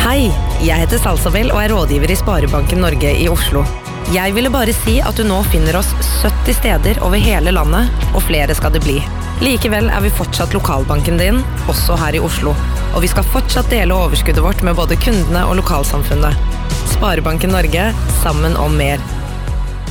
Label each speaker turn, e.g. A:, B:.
A: Hei, jeg heter Salsabel og rådgiver I Sparebanken Norge I Oslo. Jeg ville bare si at du nå finner oss 70 steder over hele landet, og flere skal det bli. Likevel vi fortsatt lokalbanken din, også her I Oslo, og vi skal fortsatt dele overskuddet vårt med både kundene og lokalsamfunnet. Sparebanken Norge, sammen om mer.